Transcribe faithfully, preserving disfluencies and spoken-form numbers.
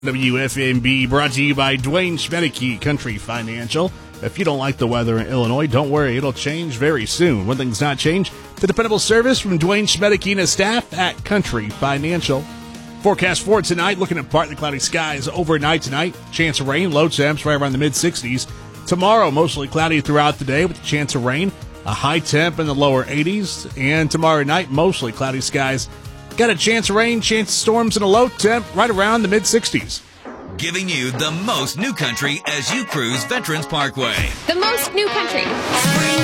W F M B brought to you by Dwayne Schmedeke Country Financial. If you don't like the weather in Illinois, don't worry, it'll change very soon. One thing's not changed, the dependable service from Dwayne Schmedeke and his staff at Country Financial. Forecast for tonight, looking at partly cloudy skies overnight tonight. Chance of rain, low temps right around the mid-sixties. Tomorrow, mostly cloudy throughout the day with a chance of rain. A high temp in the lower eighties. And tomorrow night, mostly cloudy skies. Got a chance of rain, chance of storms, and a low temp right around the mid-sixties. Giving you the most new country as you cruise Veterans Parkway. The most new country.